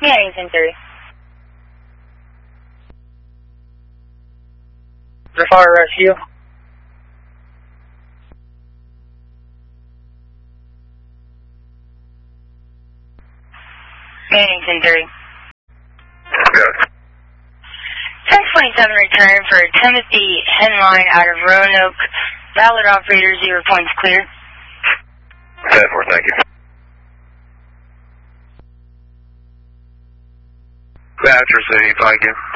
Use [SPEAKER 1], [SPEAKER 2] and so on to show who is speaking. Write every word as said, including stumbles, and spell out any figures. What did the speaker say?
[SPEAKER 1] Mannington three. Zafar Rescue. Mannington three.
[SPEAKER 2] Good.
[SPEAKER 1] ten twenty-seven return for Timothy Henline out of Roanoke. Valid operator, zero points clear.
[SPEAKER 2] ten four, thank you. Badger City, thank you.